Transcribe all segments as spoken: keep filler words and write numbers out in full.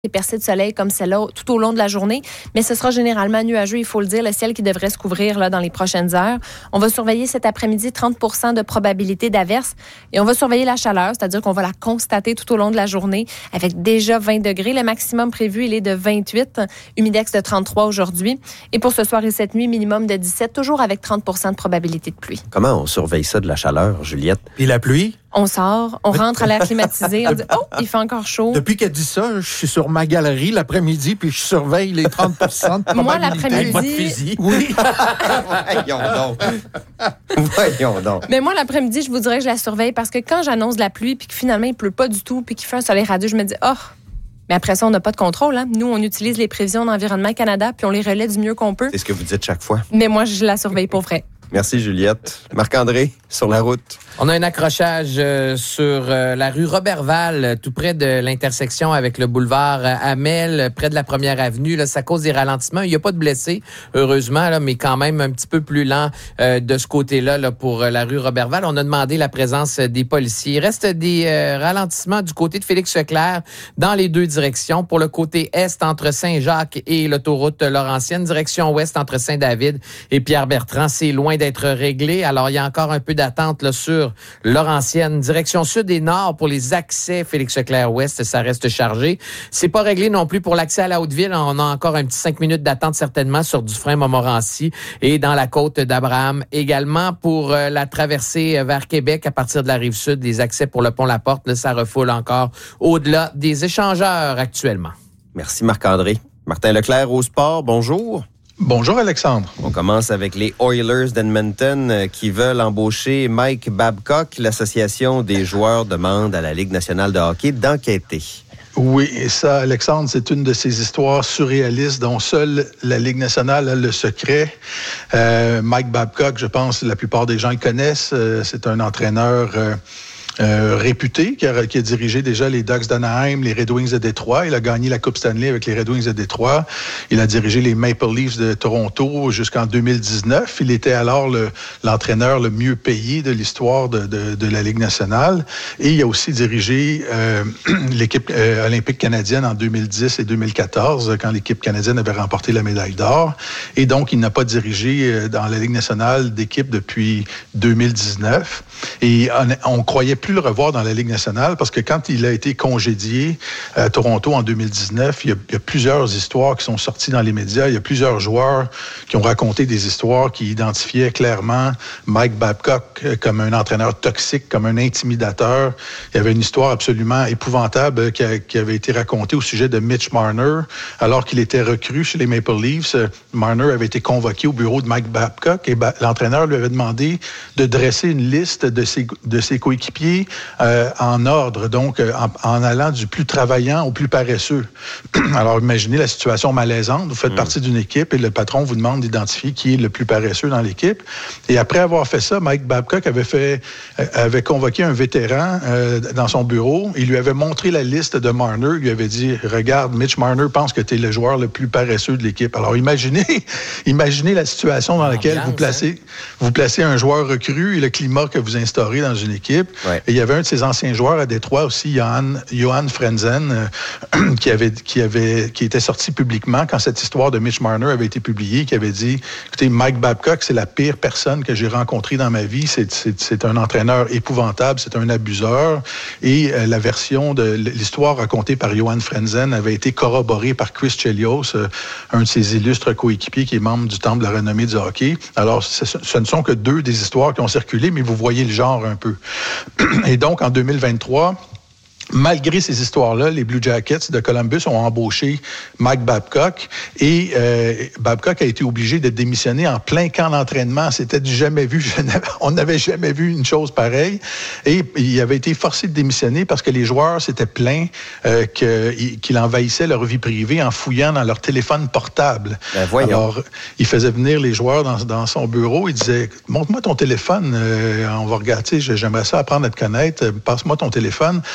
des percées de soleil comme celle-là tout au long de la journée, mais ce sera généralement nuageux, il faut le dire, le ciel qui devrait se couvrir là, dans les prochaines heures. On va surveiller cet après-midi trente pour cent de probabilité d'averse et on va surveiller la chaleur, c'est-à-dire qu'on va la constater tout au long de la journée avec déjà vingt degrés. Le maximum prévu, il est de vingt-huit, humidex de trente-trois aujourd'hui. Et pour ce soir et cette nuit, minimum de dix-sept, toujours avec trente pour cent de probabilité de pluie. Comment on surveille ça de la chaleur, Juliette? Et la pluie? On sort, on rentre à l'air climatisé, on dit « Oh, il fait encore chaud ». Depuis qu'elle dit ça, je suis sur ma galerie l'après-midi puis je surveille les trente pour cent de probabilité. Moi, l'après-midi... Pas de fusil. Oui. Voyons donc. Voyons donc. Mais moi, l'après-midi, je vous dirais que je la surveille parce que quand j'annonce de la pluie puis que finalement, il pleut pas du tout puis qu'il fait un soleil radieux, je me dis « Oh ». Mais après ça, on n'a pas de contrôle. Hein. Nous, on utilise les prévisions d'Environnement Canada puis on les relaie du mieux qu'on peut. C'est ce que vous dites chaque fois. Mais moi, je la surveille pour vrai. Merci, Juliette. Marc-André, sur la route. On a un accrochage euh, sur euh, la rue Roberval, tout près de l'intersection avec le boulevard euh, Hamel, près de la Première Avenue. Là, ça cause des ralentissements. Il n'y a pas de blessés, heureusement, là, mais quand même un petit peu plus lent euh, de ce côté-là là, pour euh, la rue Roberval. On a demandé la présence des policiers. Il reste des euh, ralentissements du côté de Félix-Leclerc dans les deux directions. Pour le côté est, entre Saint-Jacques et l'autoroute Laurentienne, direction ouest entre Saint-David et Pierre-Bertrand. C'est loin d'être réglé. Alors, il y a encore un peu d'attente là, sur Laurentienne. Direction sud et nord pour les accès Félix-Leclerc-Ouest, ça reste chargé. C'est pas réglé non plus pour l'accès à la Haute-Ville. On a encore un petit cinq minutes d'attente certainement sur Dufresne-Montmorency et dans la côte d'Abraham. Également pour euh, la traversée vers Québec à partir de la Rive-Sud, les accès pour le pont-La-Porte, là, ça refoule encore au-delà des échangeurs actuellement. Merci Marc-André. Martin Leclerc au sport, bonjour. Bonjour Alexandre. On commence avec les Oilers d'Edmonton qui veulent embaucher Mike Babcock. L'Association des joueurs demande à la Ligue nationale de hockey d'enquêter. Oui, et ça, Alexandre, c'est une de ces histoires surréalistes dont seule la Ligue nationale a le secret. Euh, Mike Babcock, je pense, la plupart des gens le connaissent. Euh, c'est un entraîneur... Euh, Euh, réputé, qui a, qui a dirigé déjà les Ducks d'Anaheim, les Red Wings de Détroit. Il a gagné la Coupe Stanley avec les Red Wings de Détroit. Il a dirigé les Maple Leafs de Toronto jusqu'en deux mille dix-neuf. Il était alors le, l'entraîneur le mieux payé de l'histoire de, de, de la Ligue nationale. Et il a aussi dirigé euh, l'équipe euh, olympique canadienne en deux mille dix et deux mille quatorze, quand l'équipe canadienne avait remporté la médaille d'or. Et donc, il n'a pas dirigé euh, dans la Ligue nationale d'équipe depuis deux mille dix-neuf. Et on, on croyait plus le revoir dans la Ligue nationale parce que quand il a été congédié à Toronto en deux mille dix-neuf, il y a, il y a plusieurs histoires qui sont sorties dans les médias. Il y a plusieurs joueurs qui ont raconté des histoires qui identifiaient clairement Mike Babcock comme un entraîneur toxique, comme un intimidateur. Il y avait une histoire absolument épouvantable qui, a, qui avait été racontée au sujet de Mitch Marner. Alors qu'il était recru chez les Maple Leafs, Marner avait été convoqué au bureau de Mike Babcock et ba- l'entraîneur lui avait demandé de dresser une liste de ses, de ses coéquipiers euh, en ordre, donc euh, en, en allant du plus travaillant au plus paresseux. Alors, imaginez la situation malaisante. Vous faites mmh. partie d'une équipe et le patron vous demande d'identifier qui est le plus paresseux dans l'équipe. Et après avoir fait ça, Mike Babcock avait fait, euh, avait convoqué un vétéran euh, dans son bureau. Il lui avait montré la liste de Marner. Il lui avait dit, regarde, Mitch Marner pense que tu es le joueur le plus paresseux de l'équipe. Alors, imaginez, imaginez la situation dans laquelle ambiance, vous placez, hein? vous placez un joueur recru et le climat que vous instaurez dans une équipe. Ouais. Et il y avait un de ses anciens joueurs à Détroit aussi, Johan, Johan Frenzen, euh, qui avait, qui avait, qui était sorti publiquement quand cette histoire de Mitch Marner avait été publiée, qui avait dit, écoutez, Mike Babcock, c'est la pire personne que j'ai rencontrée dans ma vie. C'est, c'est, c'est un entraîneur épouvantable, c'est un abuseur. Et euh, la version de l'histoire racontée par Johan Frenzen avait été corroborée par Chris Chelios, euh, un de ses illustres coéquipiers qui est membre du Temple de la renommée du hockey. Alors, ce, ce ne sont que deux des histoires qui ont circulé, mais vous voyez le genre un peu. Et donc, en deux mille vingt-trois, malgré ces histoires-là, les Blue Jackets de Columbus ont embauché Mike Babcock et euh, Babcock a été obligé de démissionner en plein camp d'entraînement. C'était du jamais vu. On n'avait jamais vu une chose pareille. Et il avait été forcé de démissionner parce que les joueurs s'étaient plaints euh, que, qu'il envahissait leur vie privée en fouillant dans leur téléphone portable. Ben voyons. Alors, il faisait venir les joueurs dans, dans son bureau. Il disait, montre-moi ton téléphone. Euh, on va regarder. J'aimerais ça apprendre à te connaître. Passe-moi ton téléphone. Alors,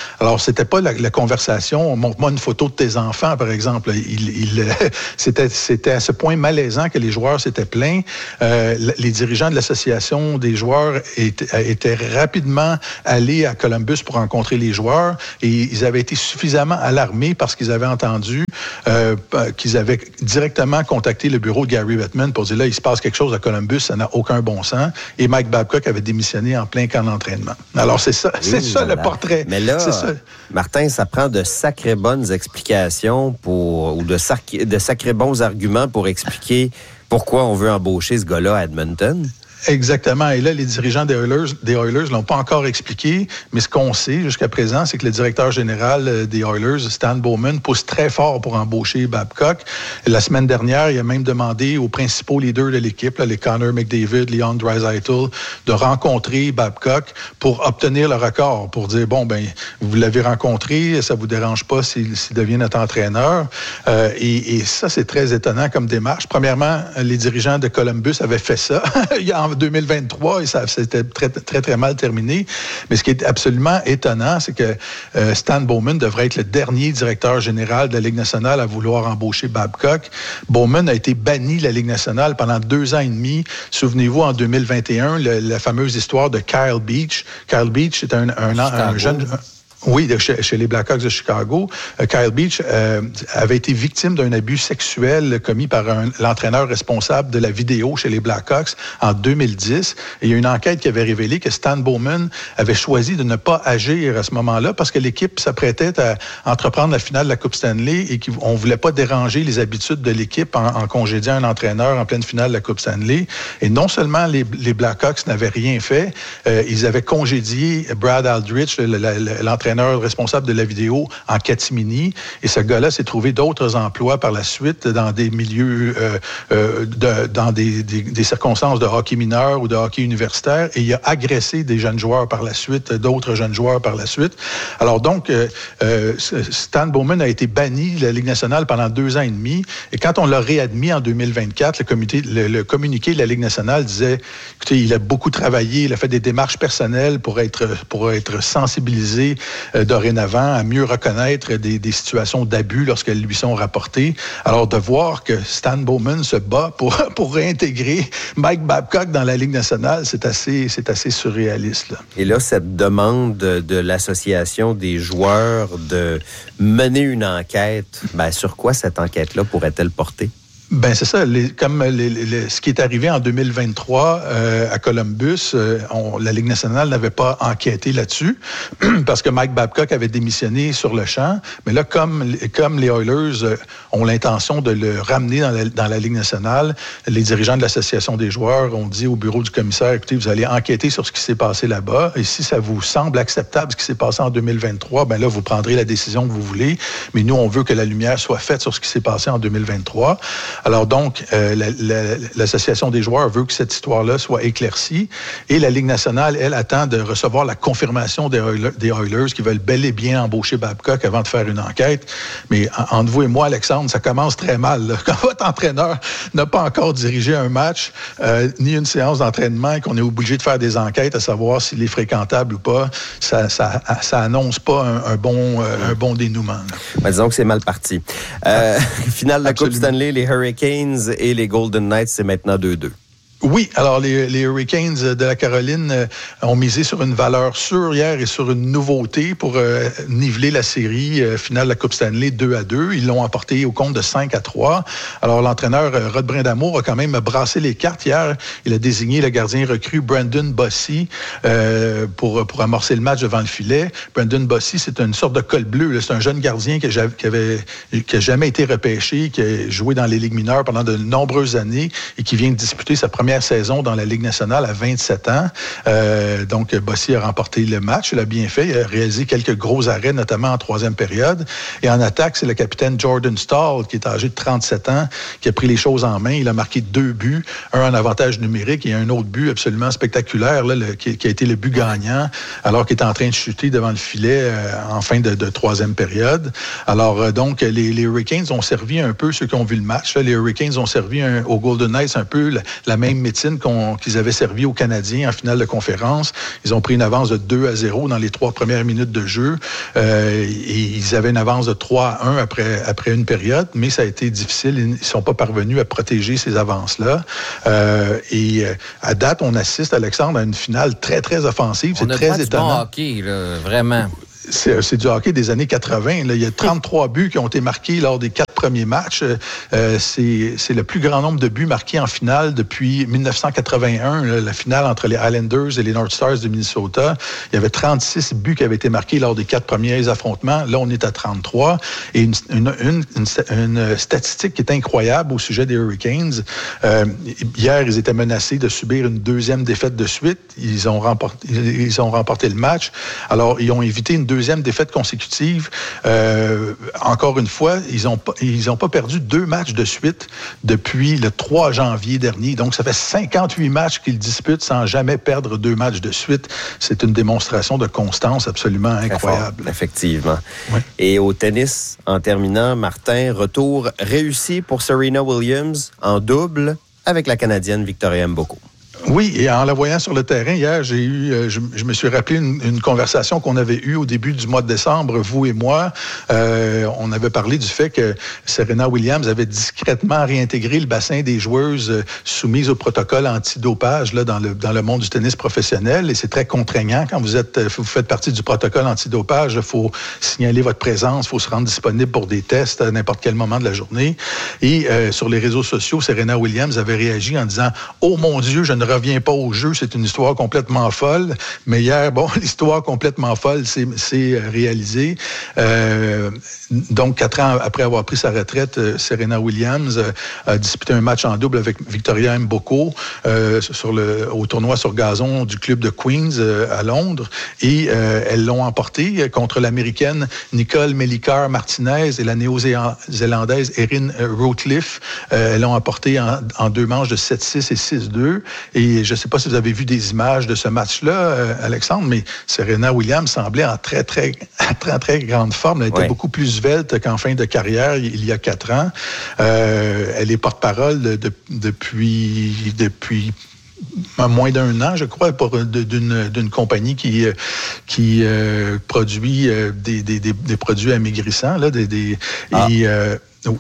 c'était pas la, la conversation, montre-moi une photo de tes enfants, par exemple. Il, il, c'était, c'était à ce point malaisant que les joueurs s'étaient plaints. Euh, les dirigeants de l'association des joueurs étaient, étaient rapidement allés à Columbus pour rencontrer les joueurs et ils avaient été suffisamment alarmés parce qu'ils avaient entendu euh, qu'ils avaient directement contacté le bureau de Gary Bettman pour dire là, il se passe quelque chose à Columbus, ça n'a aucun bon sens. Et Mike Babcock avait démissionné en plein camp d'entraînement. Alors, c'est ça, oui, c'est ça voilà. le portrait. Mais là, c'est ça. Martin, ça prend de sacrées bonnes explications pour, ou de, sac, de sacrés bons arguments pour expliquer pourquoi on veut embaucher ce gars-là à Edmonton. Exactement. Et là, les dirigeants des Oilers des Oilers l'ont pas encore expliqué, mais ce qu'on sait jusqu'à présent, c'est que le directeur général des Oilers, Stan Bowman, pousse très fort pour embaucher Babcock. La semaine dernière, il a même demandé aux principaux leaders de l'équipe, là, les Connor McDavid, Leon Draisaitl, de rencontrer Babcock pour obtenir le record, pour dire, bon, ben, vous l'avez rencontré, ça vous dérange pas s'il, s'il devient notre entraîneur. Euh, et, et ça, c'est très étonnant comme démarche. Premièrement, les dirigeants de Columbus avaient fait ça il y a en deux mille vingt-trois et ça c'était très, très, très mal terminé. Mais ce qui est absolument étonnant, c'est que euh, Stan Bowman devrait être le dernier directeur général de la Ligue nationale à vouloir embaucher Babcock. Bowman a été banni de la Ligue nationale pendant deux ans et demi. Souvenez-vous, en deux mille vingt et un, le, la fameuse histoire de Kyle Beach. Kyle Beach est un, un, un, un jeune... Un, Oui, de chez, chez les Blackhawks de Chicago. Euh, Kyle Beach euh, avait été victime d'un abus sexuel commis par un, l'entraîneur responsable de la vidéo chez les Blackhawks en deux mille dix. Et il y a une enquête qui avait révélé que Stan Bowman avait choisi de ne pas agir à ce moment-là parce que l'équipe s'apprêtait à entreprendre la finale de la Coupe Stanley et qu'on ne voulait pas déranger les habitudes de l'équipe en, en congédiant un entraîneur en pleine finale de la Coupe Stanley. Et non seulement les, les Blackhawks n'avaient rien fait, euh, ils avaient congédié Brad Aldrich, le, le, le, l'entraîneur responsable de la vidéo en catimini. Et ce gars-là s'est trouvé d'autres emplois par la suite dans des milieux, euh, euh, de, dans des, des, des circonstances de hockey mineur ou de hockey universitaire. Et il a agressé des jeunes joueurs par la suite, d'autres jeunes joueurs par la suite. Alors donc, euh, euh, Stan Bowman a été banni de la Ligue nationale pendant deux ans et demi. Et quand on l'a réadmis en deux mille vingt-quatre, le, comité, le, le communiqué de la Ligue nationale disait, écoutez, il a beaucoup travaillé, il a fait des démarches personnelles pour être, pour être sensibilisé Euh, dorénavant à mieux reconnaître des, des situations d'abus lorsqu'elles lui sont rapportées. Alors, de voir que Stan Bowman se bat pour, pour réintégrer Mike Babcock dans la Ligue nationale, c'est assez, c'est assez surréaliste, là. Et là, cette demande de, de l'association des joueurs de mener une enquête, ben, sur quoi cette enquête-là pourrait-elle porter? Ben c'est ça. Les, comme les, les, ce qui est arrivé en deux mille vingt-trois euh, à Columbus, euh, on, la Ligue nationale n'avait pas enquêté là-dessus parce que Mike Babcock avait démissionné sur le champ. Mais là, comme comme les Oilers euh, ont l'intention de le ramener dans la, dans la Ligue nationale, les dirigeants de l'association des joueurs ont dit au bureau du commissaire, écoutez, vous allez enquêter sur ce qui s'est passé là-bas. Et si ça vous semble acceptable ce qui s'est passé en deux mille vingt-trois, ben là, vous prendrez la décision que vous voulez. Mais nous, on veut que la lumière soit faite sur ce qui s'est passé en deux mille vingt-trois. Alors donc, euh, la, la, l'association des joueurs veut que cette histoire-là soit éclaircie et la Ligue nationale, elle, attend de recevoir la confirmation des Oilers, des Oilers qui veulent bel et bien embaucher Babcock avant de faire une enquête. Mais en, entre vous et moi, Alexandre, ça commence très mal, là. Quand votre entraîneur n'a pas encore dirigé un match, euh, ni une séance d'entraînement et qu'on est obligé de faire des enquêtes à savoir s'il est fréquentable ou pas, ça, ça, ça annonce pas un, un, bon, euh, un bon dénouement. Ben, disons que c'est mal parti. Euh, finale de la Coupe Stanley, les Hurricanes et les Golden Knights, c'est maintenant deux deux. Oui, alors les, les Hurricanes de la Caroline euh, ont misé sur une valeur sûre hier et sur une nouveauté pour euh, niveler la série euh, finale de la Coupe Stanley deux à deux. Ils l'ont emporté au compte de cinq à trois. Alors l'entraîneur euh, Rod Brindamour a quand même brassé les cartes hier. Il a désigné le gardien recru Brandon Bossy euh, pour, pour amorcer le match devant le filet. Brandon Bossy, c'est une sorte de col bleu, là. C'est un jeune gardien qui n'a qui avait, qui a jamais été repêché, qui a joué dans les ligues mineures pendant de nombreuses années et qui vient de disputer sa première saison dans la Ligue nationale à vingt-sept ans. Euh, donc, Bossy a remporté le match. Il a bien fait. Il a réalisé quelques gros arrêts, notamment en troisième période. Et en attaque, c'est le capitaine Jordan Staal, qui est âgé de trente-sept ans, qui a pris les choses en main. Il a marqué deux buts, un en avantage numérique et un autre but absolument spectaculaire, là, le, qui, qui a été le but gagnant, alors qu'il était en train de chuter devant le filet euh, en fin de, de troisième période. Alors, euh, donc, les, les Hurricanes ont servi un peu, ceux qui ont vu le match, là, les Hurricanes ont servi un, aux Golden Knights un peu la, la même même médecine qu'on, qu'ils avaient servi aux Canadiens en finale de conférence. Ils ont pris une avance de deux à zéro dans les trois premières minutes de jeu. Euh, et ils avaient une avance de trois à un après, après une période, mais ça a été difficile. Ils ne sont pas parvenus à protéger ces avances-là. Euh, et à date, on assiste, Alexandre, à une finale très, très offensive. On C'est a très pas étonnant. Du bon hockey, là, vraiment. C'est, c'est du hockey des années quatre-vingts. Là. Il y a trente-trois buts qui ont été marqués lors des quatre premiers matchs. Euh, c'est, c'est le plus grand nombre de buts marqués en finale depuis dix-neuf cent quatre-vingt-un, là, la finale entre les Islanders et les North Stars de Minnesota. Il y avait trente-six buts qui avaient été marqués lors des quatre premiers affrontements. Là, on est à trente-trois. Et une, une, une, une, une statistique qui est incroyable au sujet des Hurricanes. Euh, hier, ils étaient menacés de subir une deuxième défaite de suite. Ils ont remporté, ils ont remporté le match. Alors, ils ont évité une deuxième défaite consécutive. Euh, encore une fois, ils n'ont pas, ils ont pas perdu deux matchs de suite depuis le trois janvier dernier. Donc, ça fait cinquante-huit matchs qu'ils disputent sans jamais perdre deux matchs de suite. C'est une démonstration de constance absolument incroyable. Fort, effectivement. Oui. Et au tennis, en terminant, Martin, retour réussi pour Serena Williams en double avec la Canadienne Victoria Mboko. Oui, et en la voyant sur le terrain hier, j'ai eu, euh, je, je me suis rappelé une, une conversation qu'on avait eue au début du mois de décembre, vous et moi. Euh, on avait parlé du fait que Serena Williams avait discrètement réintégré le bassin des joueuses euh, soumises au protocole antidopage là dans le dans le monde du tennis professionnel. Et c'est très contraignant quand vous êtes, vous faites partie du protocole antidopage. Il faut signaler votre présence, il faut se rendre disponible pour des tests à n'importe quel moment de la journée. Et euh, sur les réseaux sociaux, Serena Williams avait réagi en disant « Oh mon Dieu, je ne revient pas au jeu, c'est une histoire complètement folle. » Mais hier, bon, l'histoire complètement folle s'est, s'est réalisée. Euh, donc, quatre ans après avoir pris sa retraite, Serena Williams a disputé un match en double avec Victoria Mboko euh, sur le, au tournoi sur gazon du club de Queens euh, à Londres. Et euh, elles l'ont emporté contre l'Américaine Nicole Mellicar Martinez et la Néo-Zélandaise Erin Routliffe. Euh, elles l'ont emporté en, en deux manches de sept six et six deux. Et je ne sais pas si vous avez vu des images de ce match-là, euh, Alexandre, mais Serena Williams semblait en très, très, très, très grande forme. Elle était ouais. beaucoup plus svelte qu'en fin de carrière il y a quatre ans. Euh, elle est porte-parole de, de, depuis... depuis moins d'un an, je crois, pour, de, d'une, d'une compagnie qui, qui euh, produit euh, des, des, des, des produits amaigrissants, là, des, des, ah. et, euh,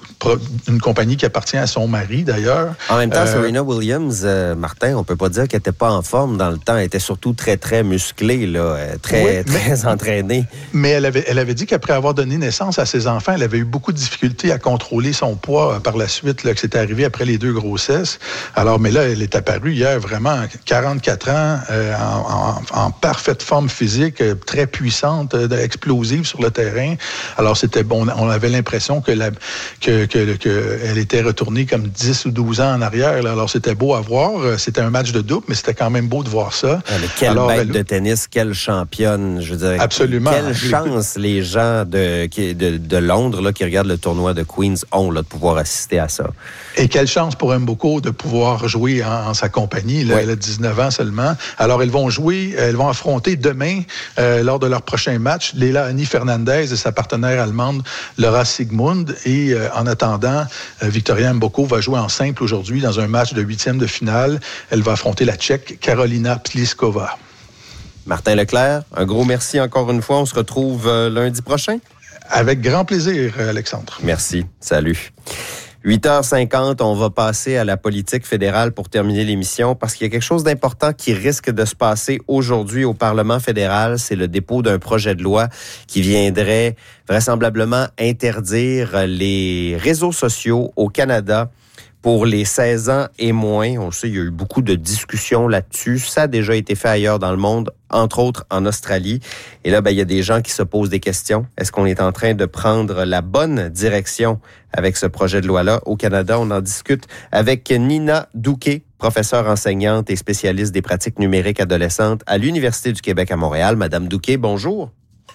une compagnie qui appartient à son mari, d'ailleurs. En même temps, euh, Serena Williams, euh, Martin, on peut pas dire qu'elle était pas en forme dans le temps. Elle était surtout très, très musclée, là, très, oui, très mais, entraînée. Mais elle avait, elle avait dit qu'après avoir donné naissance à ses enfants, elle avait eu beaucoup de difficultés à contrôler son poids par la suite, là, que c'était arrivé après les deux grossesses. Alors, mais là, elle est apparue hier vraiment quarante-quatre ans, euh, en, en, en parfaite forme physique, très puissante, euh, explosive sur le terrain. Alors, c'était bon. On avait l'impression que la Que, que, que elle était retournée comme dix ou douze ans en arrière. Là. Alors, c'était beau à voir. C'était un match de double, mais c'était quand même beau de voir ça. Ah, mais quelle Alors, bête elle... de tennis, quelle championne. Je veux dire, absolument. Quelle chance les gens de, de, de Londres là, qui regardent le tournoi de Queens ont là, de pouvoir assister à ça. Et quelle chance pour Mboko de pouvoir jouer en, en sa compagnie. Là, oui. Elle a dix-neuf ans seulement. Alors, elles vont jouer, elles vont affronter demain, euh, lors de leur prochain match, Leila Annie Fernandez et sa partenaire allemande, Laura Sigmund. Et euh, en attendant, euh, Victoria Mboko va jouer en simple aujourd'hui dans un match de huitième de finale. Elle va affronter la Tchèque Karolina Pliskova. Martin Leclerc, un gros merci encore une fois. On se retrouve euh, lundi prochain. Avec grand plaisir, Alexandre. Merci. Salut. huit heures cinquante, on va passer à la politique fédérale pour terminer l'émission parce qu'il y a quelque chose d'important qui risque de se passer aujourd'hui au Parlement fédéral. C'est le dépôt d'un projet de loi qui viendrait vraisemblablement interdire les réseaux sociaux au Canada pour les seize ans et moins. On sait, il y a eu beaucoup de discussions là-dessus. Ça a déjà été fait ailleurs dans le monde, entre autres en Australie. Et là, ben, il y a des gens qui se posent des questions. Est-ce qu'on est en train de prendre la bonne direction avec ce projet de loi-là au Canada? On en discute avec Nina Douquet, professeure enseignante et spécialiste des pratiques numériques adolescentes à l'Université du Québec à Montréal. Madame Douquet, bonjour.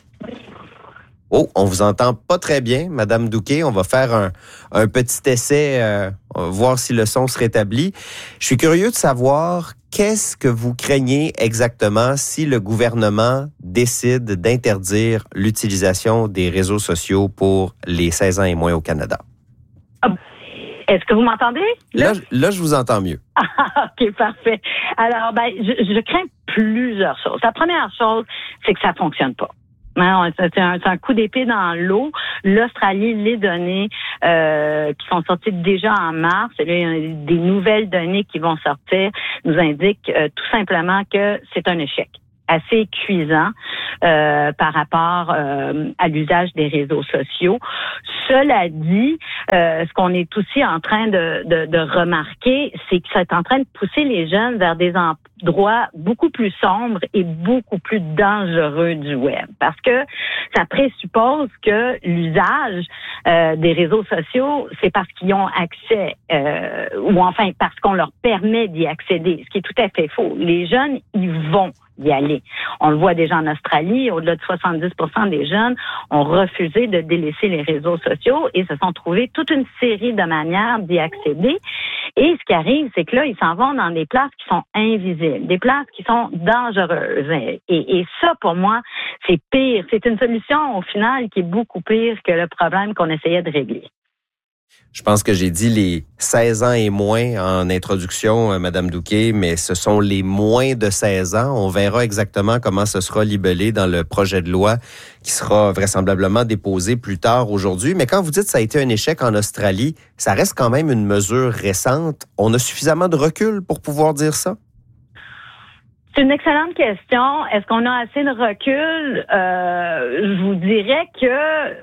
Oh, on vous entend pas très bien, Madame Douquet. On va faire un, un petit essai, euh, on va voir si le son se rétablit. Je suis curieux de savoir qu'est-ce que vous craignez exactement si le gouvernement décide d'interdire l'utilisation des réseaux sociaux pour les seize ans et moins au Canada. Est-ce que vous m'entendez? Là, là, je vous entends mieux. Ah, OK, parfait. Alors, ben, je, je crains plusieurs choses. La première chose, c'est que ça fonctionne pas. Hein, c'est, un, c'est un coup d'épée dans l'eau. L'Australie, les données euh, qui sont sorties déjà en mars, et là, des nouvelles données qui vont sortir, nous indiquent euh, tout simplement que c'est un échec assez cuisant euh, par rapport euh, à l'usage des réseaux sociaux. Cela dit, euh, ce qu'on est aussi en train de, de, de remarquer, c'est que c'est en train de pousser les jeunes vers des endroits beaucoup plus sombres et beaucoup plus dangereux du web. Parce que ça présuppose que l'usage euh, des réseaux sociaux, c'est parce qu'ils ont accès, euh, ou enfin parce qu'on leur permet d'y accéder, ce qui est tout à fait faux. Les jeunes, ils vont y aller. On le voit déjà en Australie, au-delà de soixante-dix pour cent des jeunes ont refusé de délaisser les réseaux sociaux et se sont trouvés toute une série de manières d'y accéder. Et ce qui arrive, c'est que là, ils s'en vont dans des places qui sont invisibles, des places qui sont dangereuses. Et, et ça, pour moi, c'est pire. C'est une solution, au final, qui est beaucoup pire que le problème qu'on essayait de régler. Je pense que j'ai dit les seize ans et moins en introduction, Madame Douquet, mais ce sont les moins de seize ans. On verra exactement comment ce sera libellé dans le projet de loi qui sera vraisemblablement déposé plus tard aujourd'hui. Mais quand vous dites que ça a été un échec en Australie, ça reste quand même une mesure récente. On a suffisamment de recul pour pouvoir dire ça? C'est une excellente question. Est-ce qu'on a assez de recul? Euh, je vous dirais que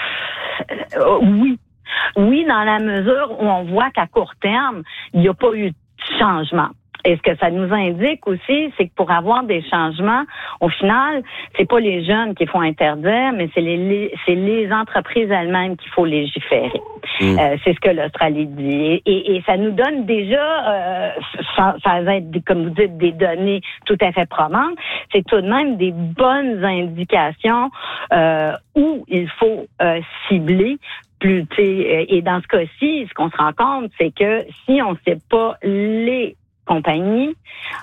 euh, oui. Oui, dans la mesure où on voit qu'à court terme, il n'y a pas eu de changement. Et ce que ça nous indique aussi, c'est que pour avoir des changements, au final, c'est pas les jeunes qu'il faut interdire, mais c'est les, c'est les entreprises elles-mêmes qu'il faut légiférer. Mmh. Euh, c'est ce que l'Australie dit. Et, et ça nous donne déjà, euh, ça, ça va être, comme vous dites, des données tout à fait probantes. C'est tout de même des bonnes indications euh, où il faut euh, cibler. Plus, et dans ce cas-ci, ce qu'on se rend compte, c'est que si on ne sait pas les compagnies,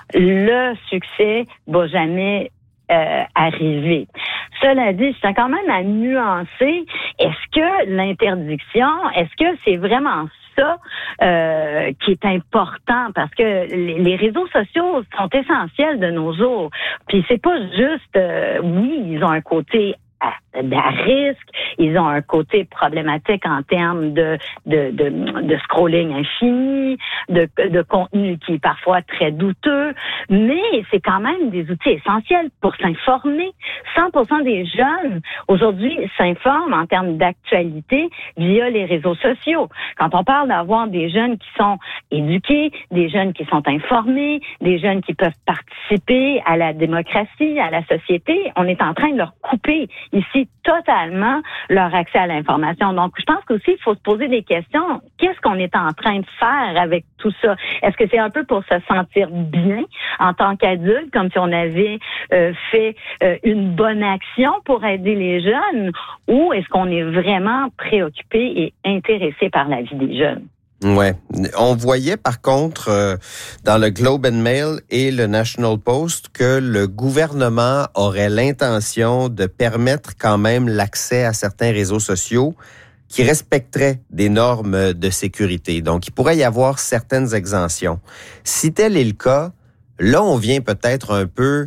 le succès va jamais euh, arriver. Cela dit, je tiens quand même à nuancer. Est-ce que l'interdiction, est-ce que c'est vraiment ça euh, qui est important? Parce que les, les réseaux sociaux sont essentiels de nos jours. Puis c'est pas juste, euh, oui, ils ont un côté à, à risque, ils ont un côté problématique en termes de de, de, de scrolling infini, de, de contenu qui est parfois très douteux, mais c'est quand même des outils essentiels pour s'informer. cent pour cent des jeunes aujourd'hui s'informent en termes d'actualité via les réseaux sociaux. Quand on parle d'avoir des jeunes qui sont éduqués, des jeunes qui sont informés, des jeunes qui peuvent participer à la démocratie, à la société, on est en train de leur couper ici totalement leur accès à l'information. Donc, je pense qu'aussi, il faut se poser des questions. Qu'est-ce qu'on est en train de faire avec tout ça? Est-ce que c'est un peu pour se sentir bien en tant qu'adulte, comme si on avait euh, fait euh, une bonne action pour aider les jeunes, ou est-ce qu'on est vraiment préoccupé et intéressé par la vie des jeunes? Ouais, on voyait par contre euh, dans le Globe and Mail et le National Post que le gouvernement aurait l'intention de permettre quand même l'accès à certains réseaux sociaux qui respecteraient des normes de sécurité. Donc, il pourrait y avoir certaines exemptions. Si tel est le cas, là, on vient peut-être un peu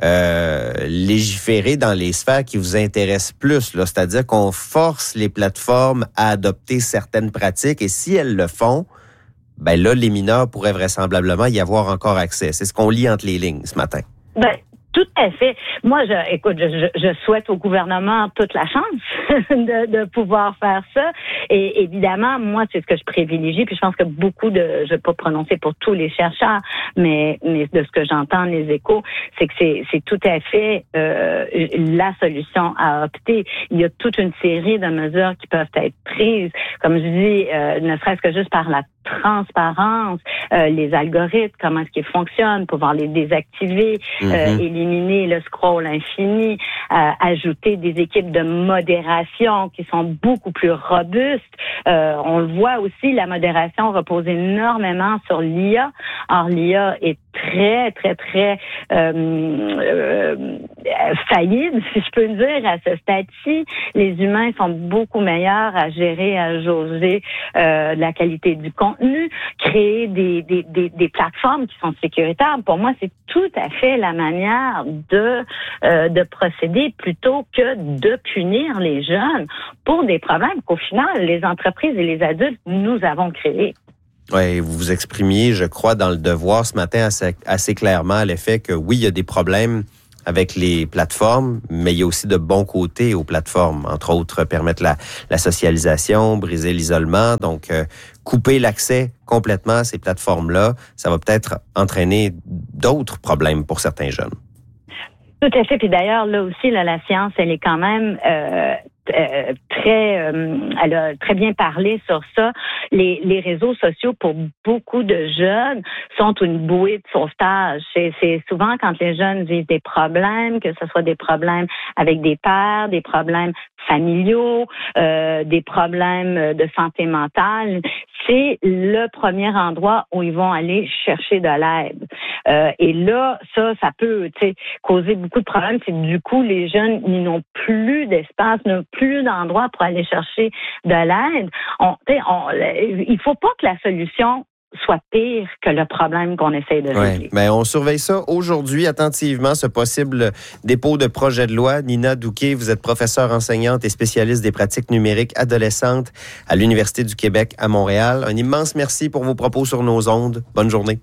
Euh, légiférer dans les sphères qui vous intéressent plus, là, c'est-à-dire qu'on force les plateformes à adopter certaines pratiques et si elles le font, ben là, les mineurs pourraient vraisemblablement y avoir encore accès. C'est ce qu'on lit entre les lignes ce matin. Ben, tout à fait. Moi, je, écoute, je, je souhaite au gouvernement toute la chance de, de pouvoir faire ça. Et évidemment, moi, c'est ce que je privilégie. Puis je pense que beaucoup de, je ne vais pas prononcer pour tous les chercheurs, mais, mais de ce que j'entends, les échos, c'est que c'est, c'est tout à fait euh, la solution à opter. Il y a toute une série de mesures qui peuvent être prises, comme je dis, euh, ne serait-ce que juste par la transparence, euh, les algorithmes, comment est-ce qu'ils fonctionnent, pouvoir les désactiver, mm-hmm. euh, éliminer le scroll infini, euh, ajouter des équipes de modération qui sont beaucoup plus robustes. Euh, on le voit aussi, la modération repose énormément sur l'I A. Or, l'I A est très, très, très euh, euh, faillible, si je peux le dire, à ce stade-ci. Les humains sont beaucoup meilleurs à gérer, à jauger euh, la qualité du contenu, créer des, des, des, des plateformes qui sont sécuritaires. Pour moi, c'est tout à fait la manière de, euh, de procéder plutôt que de punir les jeunes pour des problèmes qu'au final, les entreprises et les adultes, nous avons créés. Oui, vous vous exprimiez, je crois, dans le Devoir ce matin assez, assez clairement à l'effet que oui, il y a des problèmes avec les plateformes, mais il y a aussi de bons côtés aux plateformes. Entre autres, permettre la, la socialisation, briser l'isolement. Donc, euh, couper l'accès complètement à ces plateformes-là, ça va peut-être entraîner d'autres problèmes pour certains jeunes. Tout à fait. Puis d'ailleurs, là aussi, là, la science, elle est quand même euh, euh, très, euh, elle a très bien parlé sur ça. Les, les réseaux sociaux, pour beaucoup de jeunes, sont une bouée de sauvetage. C'est, c'est souvent quand les jeunes vivent des problèmes, que ce soit des problèmes avec des pères, des problèmes familiaux, euh, des problèmes de santé mentale, c'est le premier endroit où ils vont aller chercher de l'aide. Euh, et là, ça, ça peut, tu sais, causer beaucoup de problèmes. C'est que du coup, les jeunes, ils n'ont plus d'espace, n'ont plus d'endroit pour aller chercher de l'aide. On, tu sais, on, il faut pas que la solution soit pire que le problème qu'on essaie de régler. Oui, mais on surveille ça aujourd'hui attentivement, ce possible dépôt de projet de loi. Nina Douquet, vous êtes professeure enseignante et spécialiste des pratiques numériques adolescentes à l'Université du Québec à Montréal. Un immense merci pour vos propos sur nos ondes. Bonne journée.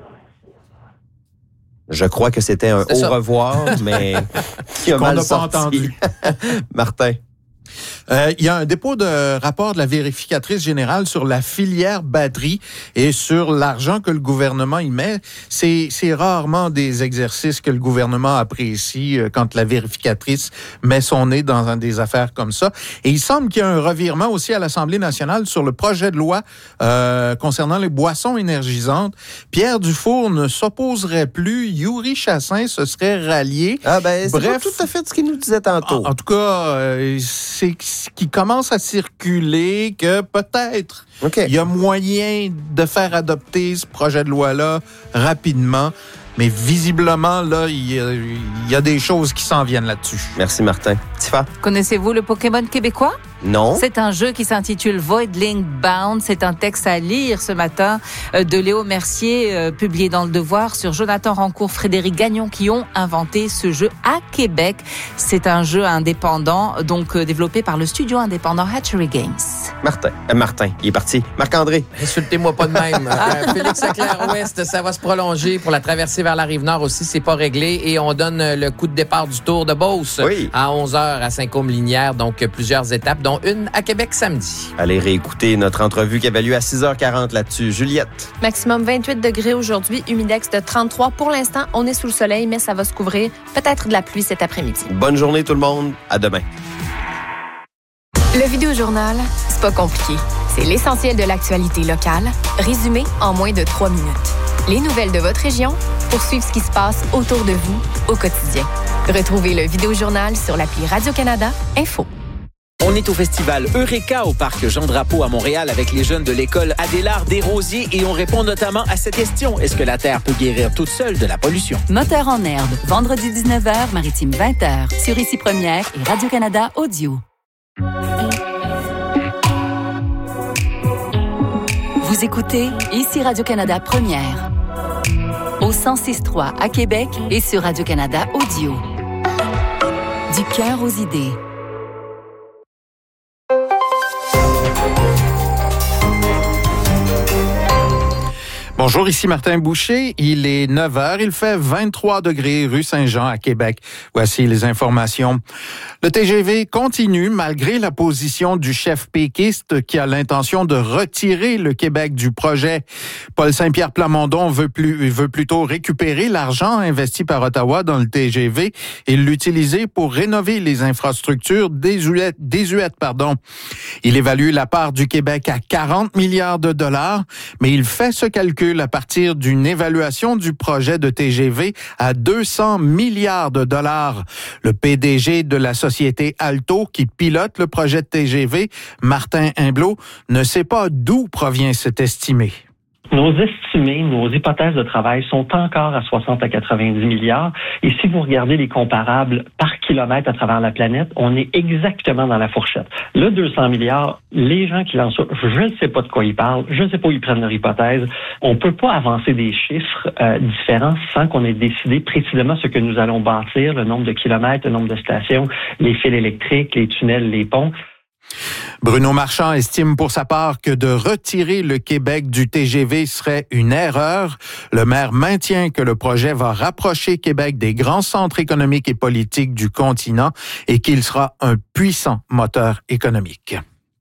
Je crois que c'était un C'est au ça. revoir, mais qui a Qu'on mal n'a pas sorti. entendu. Martin. Euh, il y a un dépôt de rapport de la vérificatrice générale sur la filière batterie et sur l'argent que le gouvernement y met. C'est, c'est rarement des exercices que le gouvernement apprécie euh, quand la vérificatrice met son nez dans un, des affaires comme ça. Et il semble qu'il y a un revirement aussi à l'Assemblée nationale sur le projet de loi euh, concernant les boissons énergisantes. Pierre Dufour ne s'opposerait plus. Yuri Chassin se serait rallié. Ah ben, c'est Bref. pas tout à fait ce qu'il nous disait tantôt. En, en tout cas, euh, c'est ce qui commence à circuler que peut-être OK. il y a moyen de faire adopter ce projet de loi-là rapidement. Mais visiblement, là, il y a, il y a des choses qui s'en viennent là-dessus. Merci, Martin. Tifa? Connaissez-vous le Pokémon québécois? Non? C'est un jeu qui s'intitule Voidling Bound. C'est un texte à lire ce matin euh, de Léo Mercier, euh, publié dans Le Devoir, sur Jonathan Rancourt, Frédéric Gagnon, qui ont inventé ce jeu à Québec. C'est un jeu indépendant, donc euh, développé par le studio indépendant Hatchery Games. Martin. Euh, Martin, il est parti. Marc-André. Insultez-moi pas de même. Euh, Félix Leclerc-Ouest, ça va se prolonger pour la traversée vers la Rive-Nord aussi. C'est pas réglé. Et on donne le coup de départ du Tour de Beauce Oui. à onze heures à Saint-Côme-Linière. Donc, plusieurs étapes, dont une à Québec samedi. Allez réécouter notre entrevue qui avait lieu à six heures quarante là-dessus. Juliette. Maximum vingt-huit degrés aujourd'hui, humidex de trente-trois. Pour l'instant, on est sous le soleil, mais ça va se couvrir. Peut-être de la pluie cet après-midi. Bonne journée tout le monde. À demain. Le Vidéojournal, c'est pas compliqué. C'est l'essentiel de l'actualité locale, résumé en moins de trois minutes. Les nouvelles de votre région pour suivre ce qui se passe autour de vous au quotidien. Retrouvez le Vidéojournal sur l'appli Radio-Canada Info. On est au festival Eureka au parc Jean-Drapeau à Montréal avec les jeunes de l'école Adélard Desrosiers et on répond notamment à cette question. Est-ce que la Terre peut guérir toute seule de la pollution? Moteur en herbe, vendredi dix-neuf heures, Maritime vingt heures, sur Ici Première et Radio-Canada Audio. Vous écoutez Ici Radio-Canada Première, au cent six trois à Québec et sur Radio-Canada Audio. Du cœur aux idées. Bonjour, ici Martin Boucher. Il est neuf heures. Il fait vingt-trois degrés rue Saint-Jean à Québec. Voici les informations. Le T G V continue malgré la position du chef péquiste qui a l'intention de retirer le Québec du projet. Paul Saint-Pierre Plamondon veut, plus, veut plutôt récupérer l'argent investi par Ottawa dans le T G V et l'utiliser pour rénover les infrastructures désuètes. désuètes pardon. Il évalue la part du Québec à quarante milliards de dollars, mais il fait ce calcul à partir d'une évaluation du projet de T G V à deux cents milliards de dollars. Le P D G de la société Alto, qui pilote le projet de T G V, Martin Imblot, ne sait pas d'où provient cet estimé. Nos estimés, nos hypothèses de travail sont encore à soixante à quatre-vingt-dix milliards. Et si vous regardez les comparables par kilomètre à travers la planète, on est exactement dans la fourchette. Le deux cents milliards, les gens qui lancent ça, je ne sais pas de quoi ils parlent, je ne sais pas où ils prennent leur hypothèse. On ne peut pas avancer des chiffres euh, différents sans qu'on ait décidé précisément ce que nous allons bâtir, le nombre de kilomètres, le nombre de stations, les fils électriques, les tunnels, les ponts. Bruno Marchand estime pour sa part que de retirer le Québec du T G V serait une erreur. Le maire maintient que le projet va rapprocher Québec des grands centres économiques et politiques du continent et qu'il sera un puissant moteur économique.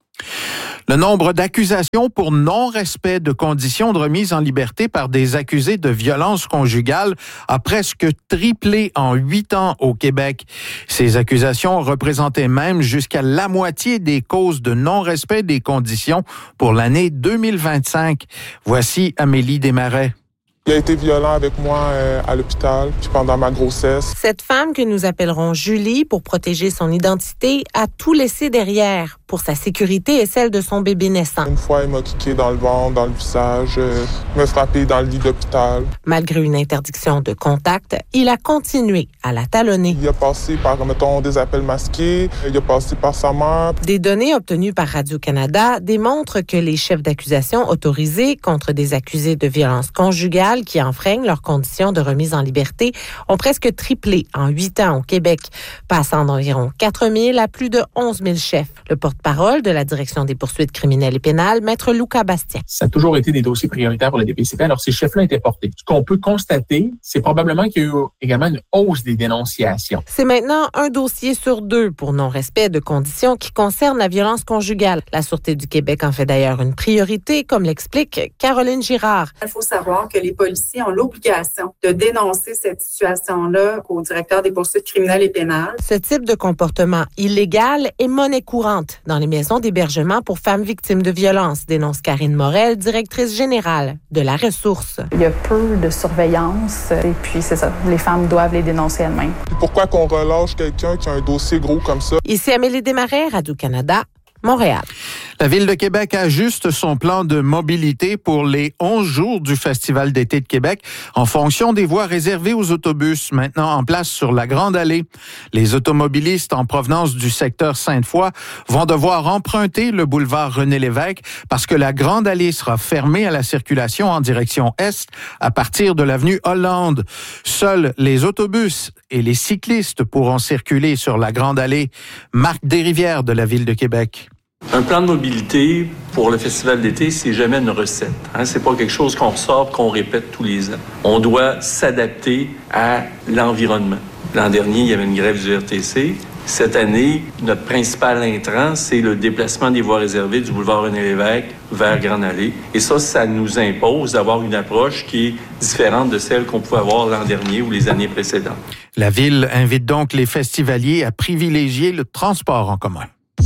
Le nombre d'accusations pour non-respect de conditions de remise en liberté par des accusés de violences conjugales a presque triplé en huit ans au Québec. Ces accusations représentaient même jusqu'à la moitié des causes de non-respect des conditions pour l'année deux mille vingt-cinq. Voici Amélie Desmarais. Il a été violent avec moi euh, à l'hôpital, puis pendant ma grossesse. Cette femme, que nous appellerons Julie pour protéger son identité, a tout laissé derrière pour sa sécurité et celle de son bébé naissant. Une fois, il m'a kické dans le ventre, dans le visage, euh, me frappé dans le lit d'hôpital. Malgré une interdiction de contact, il a continué à la talonner. Il a passé par, mettons, des appels masqués, il a passé par sa mère. Des données obtenues par Radio-Canada démontrent que les chefs d'accusation autorisés contre des accusés de violences conjugales qui enfreignent leurs conditions de remise en liberté ont presque triplé en huit ans au Québec, passant d'environ quatre mille à plus de onze mille chefs. Le porte-parole de la Direction des poursuites criminelles et pénales, Maître Lucas Bastien. Ça a toujours été des dossiers prioritaires pour le D P C P. Alors, ces chefs-là étaient portés. Ce qu'on peut constater, c'est probablement qu'il y a eu également une hausse des dénonciations. C'est maintenant un dossier sur deux pour non-respect de conditions qui concernent la violence conjugale. La Sûreté du Québec en fait d'ailleurs une priorité, comme l'explique Caroline Girard. Il faut savoir que les policiers ont l'obligation de dénoncer cette situation-là au directeur des poursuites criminelles et pénales. Ce type de comportement illégal est monnaie courante dans les maisons d'hébergement pour femmes victimes de violences, dénonce Karine Morel, directrice générale de la ressource. Il y a peu de surveillance et puis c'est ça, les femmes doivent les dénoncer elles-mêmes. Pourquoi qu'on relâche quelqu'un qui a un dossier gros comme ça? Ici Amélie Desmarais, Radio-Canada, Montréal. La Ville de Québec ajuste son plan de mobilité pour les onze jours du Festival d'été de Québec en fonction des voies réservées aux autobus maintenant en place sur la Grande Allée. Les automobilistes en provenance du secteur Sainte-Foy vont devoir emprunter le boulevard René-Lévesque parce que la Grande Allée sera fermée à la circulation en direction est à partir de l'avenue Hollande. Seuls les autobus et les cyclistes pourront circuler sur la Grande Allée. Marc Desrivières de la Ville de Québec. Un plan de mobilité pour le festival d'été, c'est jamais une recette. Hein? C'est pas quelque chose qu'on ressort, qu'on répète tous les ans. On doit s'adapter à l'environnement. L'an dernier, il y avait une grève du R T C. Cette année, notre principal intrant, c'est le déplacement des voies réservées du boulevard René-Lévesque vers Grande Allée. Et ça, ça nous impose d'avoir une approche qui est différente de celle qu'on pouvait avoir l'an dernier ou les années précédentes. La Ville invite donc les festivaliers à privilégier le transport en commun.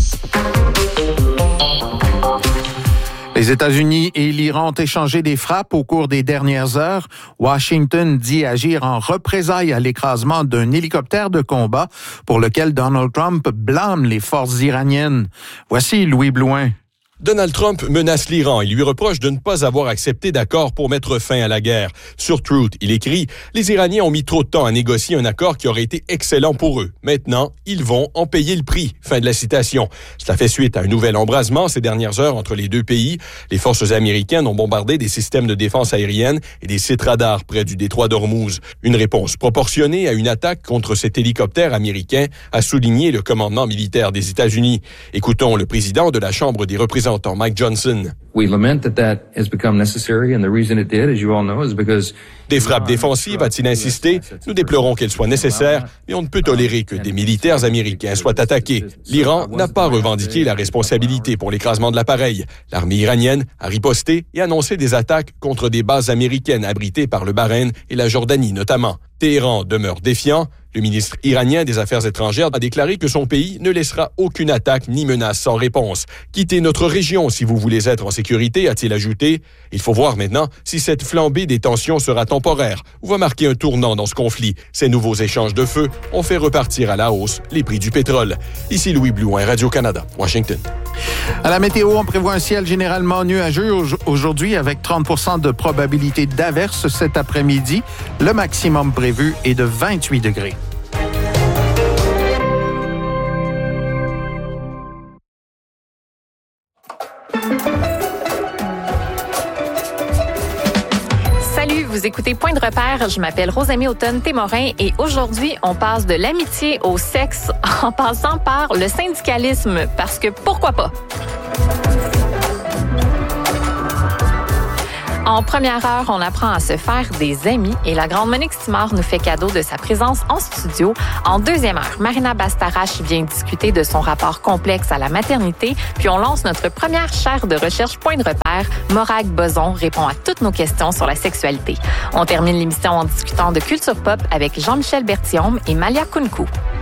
Les États-Unis et l'Iran ont échangé des frappes au cours des dernières heures. Washington dit agir en représailles à l'écrasement d'un hélicoptère de combat pour lequel Donald Trump blâme les forces iraniennes. Voici Louis Blouin. Donald Trump menace l'Iran et lui reproche de ne pas avoir accepté d'accord pour mettre fin à la guerre. Sur Truth, il écrit « Les Iraniens ont mis trop de temps à négocier un accord qui aurait été excellent pour eux. Maintenant, ils vont en payer le prix. » Fin de la citation. Cela fait suite à un nouvel embrasement ces dernières heures entre les deux pays. Les forces américaines ont bombardé des systèmes de défense aérienne et des sites radars près du détroit d'Ormuz. Une réponse proportionnée à une attaque contre cet hélicoptère américain, a souligné le commandement militaire des États-Unis. Écoutons le président de la Chambre des représentants, Mike Johnson. We lament that that has become necessary, and the reason it did, as you all know, is because des frappes défensives, a-t-il insisté? Nous déplorons qu'elles soient nécessaires, mais on ne peut tolérer que des militaires américains soient attaqués. L'Iran n'a pas revendiqué la responsabilité pour l'écrasement de l'appareil. L'armée iranienne a riposté et annoncé des attaques contre des bases américaines abritées par le Bahreïn et la Jordanie notamment. Téhéran demeure défiant. Le ministre iranien des Affaires étrangères a déclaré que son pays ne laissera aucune attaque ni menace sans réponse. Quittez notre région si vous voulez être en sécurité, a-t-il ajouté. Il faut voir maintenant si cette flambée des tensions sera temporaire ou va marquer un tournant dans ce conflit. Ces nouveaux échanges de feu ont fait repartir à la hausse les prix du pétrole. Ici Louis Blouin, Radio-Canada, Washington. À la météo, on prévoit un ciel généralement nuageux aujourd'hui avec trente pour cent de probabilité d'averse cet après-midi. Le maximum prévu est de vingt-huit degrés. Vous écoutez Point de repère, je m'appelle Rosamie Automne-Témorin et aujourd'hui, on passe de l'amitié au sexe en passant par le syndicalisme, parce que pourquoi pas? En première heure, on apprend à se faire des amis et la grande Monique Simard nous fait cadeau de sa présence en studio. En deuxième heure, Marina Bastarache vient discuter de son rapport complexe à la maternité, puis on lance notre première chaire de recherche Point de repère. Morag Boson répond à toutes nos questions sur la sexualité. On termine l'émission en discutant de culture pop avec Jean-Michel Berthiaume et Malia Kunku.